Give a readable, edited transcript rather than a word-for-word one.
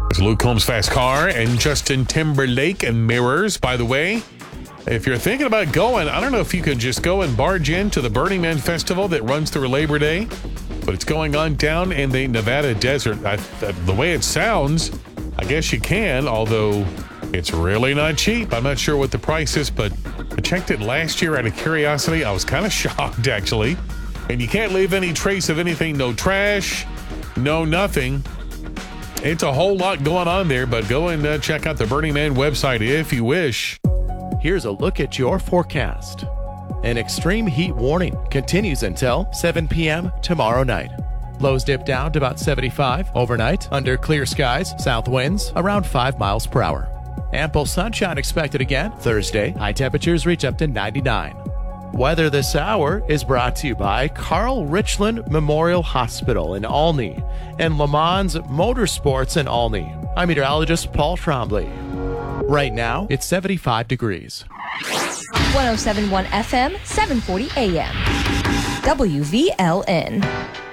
It's Luke Combs Fast Car and Justin Timberlake and Mirrors. By the way, if you're thinking about going, I don't know if you could just go and barge into the Burning Man Festival that runs through Labor Day, but it's going on down in the Nevada desert. The way it sounds, I guess you can, although it's really not cheap. I'm not sure what the price is, but I checked it last year out of curiosity. I was kind of shocked, actually. And you can't leave any trace of anything, no trash, no nothing. It's a whole lot going on there, but go and check out the Burning Man website if you wish. Here's a look at your forecast. An extreme heat warning continues until 7 p.m. tomorrow night. Lows dip down to about 75 overnight under clear skies, south winds around 5 miles per hour. Ample sunshine expected again Thursday. High temperatures reach up to 99. Weather this hour is brought to you by Carl Richland Memorial Hospital in Olney and Le Mans Motorsports in Olney. I'm meteorologist Paul Trombley. Right now, it's 75 degrees. 107.1 FM, 740 AM. WVLN.